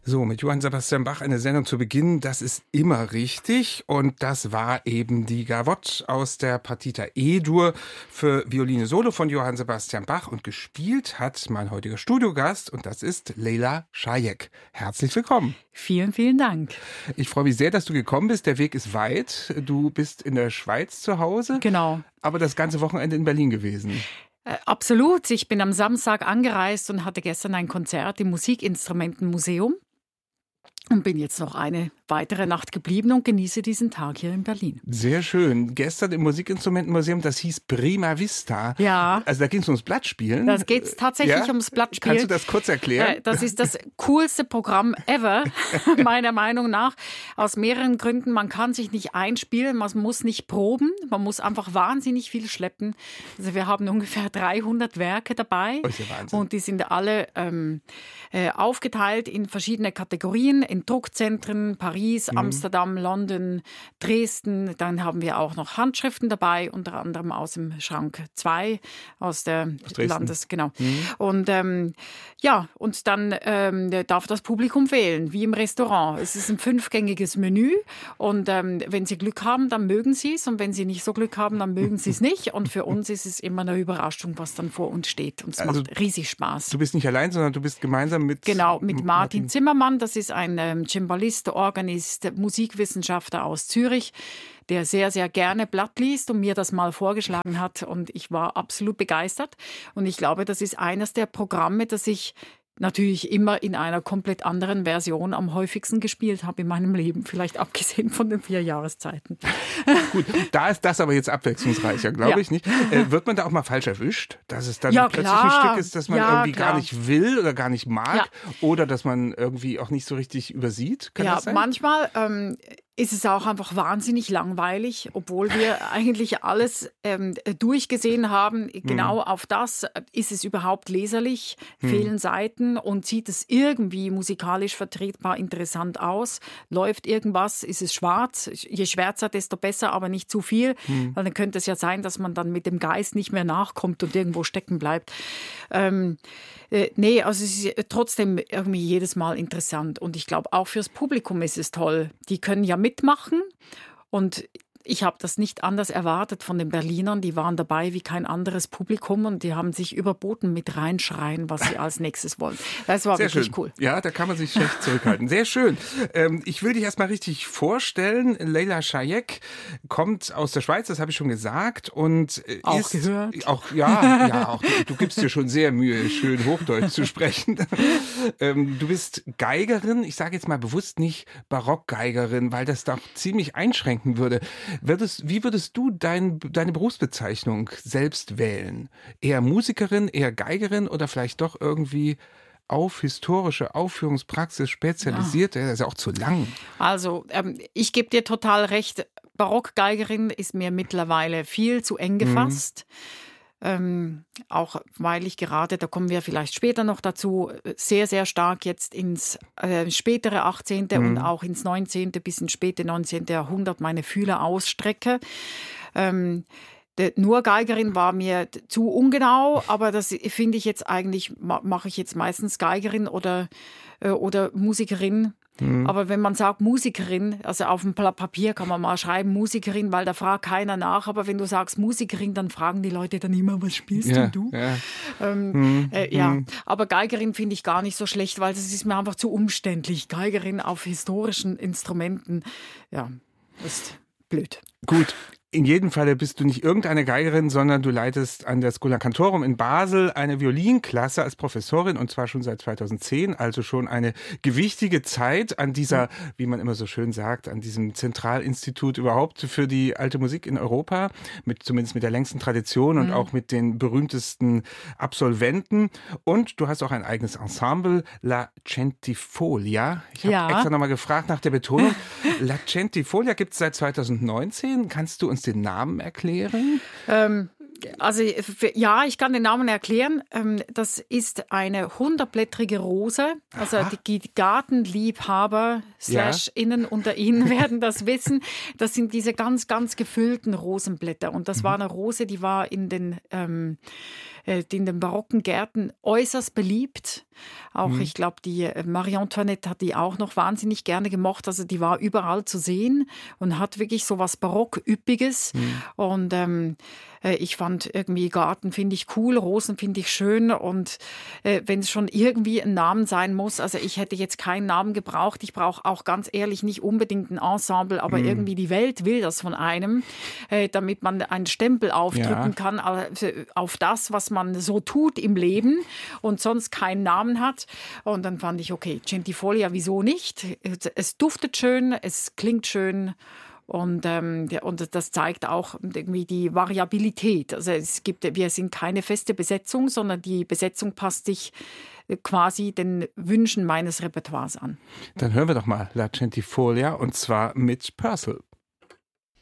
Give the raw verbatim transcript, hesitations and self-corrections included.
So, mit Johann Sebastian Bach eine Sendung zu Beginn, das ist immer richtig. Und das war eben die Gavotte aus der Partita E-Dur für Violine Solo von Johann Sebastian Bach. Und gespielt hat mein heutiger Studiogast, und das ist Leyla Shayek. Herzlich willkommen. Vielen, vielen Dank. Ich freue mich sehr, dass du gekommen bist. Der Weg ist weit. Du bist in der Schweiz zu Hause. Genau. Aber das ganze Wochenende in Berlin gewesen. Äh, absolut. Ich bin am Samstag angereist und hatte gestern ein Konzert im Musikinstrumentenmuseum. Und bin jetzt noch eine weitere Nacht geblieben und genieße diesen Tag hier in Berlin. Sehr schön. Gestern im Musikinstrumentenmuseum, das hieß Prima Vista. Ja. Also da ging es ums Blattspielen. Da geht es tatsächlich ja? ums Blattspielen. Kannst du das kurz erklären? Das ist das coolste Programm ever, meiner Meinung nach. Aus mehreren Gründen. Man kann sich nicht einspielen, man muss nicht proben, man muss einfach wahnsinnig viel schleppen. Also wir haben ungefähr dreihundert Werke dabei. Oh, ist ja Wahnsinn. Und die sind alle ähm, äh, aufgeteilt in verschiedene Kategorien. In Druckzentren, Paris, mhm. Amsterdam, London, Dresden. Dann haben wir auch noch Handschriften dabei, unter anderem aus dem Schrank zwei, aus der aus Landes, genau. Mhm. Und ähm, ja, und dann ähm, darf das Publikum wählen, wie im Restaurant. Es ist ein fünfgängiges Menü und ähm, wenn Sie Glück haben, dann mögen Sie es und wenn Sie nicht so Glück haben, dann mögen Sie es nicht. Und für uns ist es immer eine Überraschung, was dann vor uns steht. Und es also, macht riesig Spaß. Du bist nicht allein, sondern du bist gemeinsam mit... Genau, mit Martin, Martin Zimmermann. Das ist ein ähm, Cembalist, Organist, Musikwissenschaftler aus Zürich, der sehr, sehr gerne Blatt liest und mir das mal vorgeschlagen hat. Und ich war absolut begeistert. Und ich glaube, das ist eines der Programme, das ich natürlich immer in einer komplett anderen Version am häufigsten gespielt habe in meinem Leben. Vielleicht abgesehen von den vier Jahreszeiten. Gut, da ist das aber jetzt abwechslungsreicher, glaube ja. ich nicht. Äh, wird man da auch mal falsch erwischt? Dass es dann ja, plötzlich klar. ein Stück ist, das man ja, irgendwie klar. gar nicht will oder gar nicht mag? Ja. Oder dass man irgendwie auch nicht so richtig übersieht? Kann ja, das sein? manchmal ähm, ist es auch einfach wahnsinnig langweilig, obwohl wir eigentlich alles ähm, durchgesehen haben. Genau hm. auf das ist es überhaupt leserlich, hm. fehlen Seiten und sieht es irgendwie musikalisch vertretbar interessant aus. Läuft irgendwas, ist es schwarz. Je schwärzer, desto besser, aber nicht zu viel. Hm. Weil dann könnte es ja sein, dass man dann mit dem Geist nicht mehr nachkommt und irgendwo stecken bleibt. Ähm, äh, nee, also es ist trotzdem irgendwie jedes Mal interessant. Und ich glaube, auch fürs Publikum ist es toll. Die können ja mitmachen und ich habe das nicht anders erwartet von den Berlinern. Die waren dabei wie kein anderes Publikum und die haben sich überboten mit reinschreien, was sie als nächstes wollen. Das war Sehr wirklich schön. cool. Ja, da kann man sich schlecht zurückhalten. Sehr schön. Ähm, ich will dich erstmal richtig vorstellen. Leyla Shayek kommt aus der Schweiz, das habe ich schon gesagt. Und auch ist, gehört. Auch, ja, ja auch, du, du gibst dir schon sehr Mühe, schön Hochdeutsch zu sprechen. ähm, du bist Geigerin, ich sage jetzt mal bewusst nicht Barockgeigerin, weil das doch ziemlich einschränken würde. Würdest, wie würdest du dein, deine Berufsbezeichnung selbst wählen? Eher Musikerin, eher Geigerin oder vielleicht doch irgendwie auf historische Aufführungspraxis spezialisiert? Ja. Das ist ja auch zu lang. Also, ähm, ich gebe dir total recht. Barockgeigerin ist mir mittlerweile viel zu eng gefasst. Mhm. Ähm, auch weil ich gerade, da kommen wir vielleicht später noch dazu, sehr, sehr stark jetzt ins äh, spätere achtzehnte Mhm. und auch ins neunzehnte bis ins späte neunzehnte Jahrhundert meine Fühler ausstrecke. Ähm, Nur Geigerin war mir zu ungenau, aber das finde ich jetzt eigentlich, mache ich jetzt meistens Geigerin oder, äh, oder Musikerin. Mhm. Aber wenn man sagt Musikerin, also auf dem Papier kann man mal schreiben Musikerin, weil da fragt keiner nach. Aber wenn du sagst Musikerin, dann fragen die Leute dann immer, was spielst ja, denn du? Ja, ähm, mhm. äh, ja. Mhm. Aber Geigerin finde ich gar nicht so schlecht, weil das ist mir einfach zu umständlich. Geigerin auf historischen Instrumenten, ja, ist blöd. Gut. In jedem Fall bist du nicht irgendeine Geigerin, sondern du leitest an der Schola Cantorum in Basel eine Violinklasse als Professorin und zwar schon seit zweitausendzehn, also schon eine gewichtige Zeit an dieser, wie man immer so schön sagt, an diesem Zentralinstitut überhaupt für die alte Musik in Europa, mit zumindest mit der längsten Tradition und mhm. auch mit den berühmtesten Absolventen. Und du hast auch ein eigenes Ensemble, La Centifolia. Ich habe ja. extra nochmal gefragt nach der Betonung. La Centifolia gibt es seit zweitausendneunzehn. Kannst du uns den Namen erklären? Ähm, also ja, ich kann den Namen erklären. Ähm, das ist eine hundertblättrige Rose. Also Aha. die Gartenliebhaber slash ja. innen unter Ihnen werden das wissen. Das sind diese ganz, ganz gefüllten Rosenblätter. Und das mhm. war eine Rose, die war in den ähm, in den barocken Gärten äußerst beliebt. Auch, mhm. ich glaube, die Marie Antoinette hat die auch noch wahnsinnig gerne gemocht. Also die war überall zu sehen und hat wirklich so was Barock-Üppiges. Mhm. Und ähm, ich fand irgendwie Garten finde ich cool, Rosen finde ich schön. Und äh, wenn es schon irgendwie ein Namen sein muss, also ich hätte jetzt keinen Namen gebraucht. Ich brauche auch ganz ehrlich nicht unbedingt ein Ensemble, aber mhm. irgendwie die Welt will das von einem, äh, damit man einen Stempel aufdrücken ja. kann also auf das, was man so tut im Leben und sonst keinen Namen hat. Und dann fand ich, okay, Centifolia, wieso nicht? Es duftet schön, es klingt schön. Und, ähm, und das zeigt auch irgendwie die Variabilität. Also es gibt, wir sind keine feste Besetzung, sondern die Besetzung passt sich quasi den Wünschen meines Repertoires an. Dann hören wir doch mal La Centifolia und zwar mit Purcell.